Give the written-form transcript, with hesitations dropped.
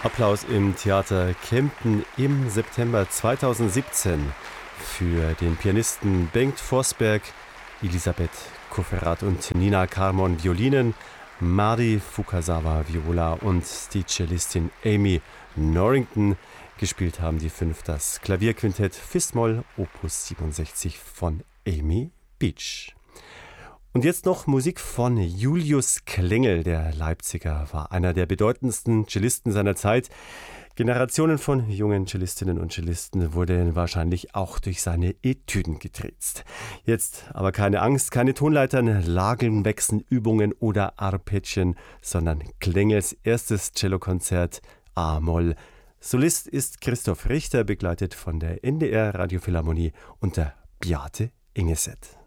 Applaus im Theater Kempten im September 2017 für den Pianisten Bengt Forsberg, Elisabeth Kufferath und Nina Carmon Violinen, Mari Fukasawa Viola und die Cellistin Amy Norrington. Gespielt haben die 5 das Klavierquintett Fis-Moll Opus 67 von Amy Beach. Und jetzt noch Musik von Julius Klengel. Der Leipziger war einer der bedeutendsten Cellisten seiner Zeit. Generationen von jungen Cellistinnen und Cellisten wurden wahrscheinlich auch durch seine Etüden getriezt. Jetzt aber keine Angst, keine Tonleitern, Lagenwechseln, Übungen oder Arpeggien, sondern Klengels erstes Cellokonzert A-Moll. Solist ist Christoph Richter, begleitet von der NDR Radiophilharmonie unter Beate Ingeset.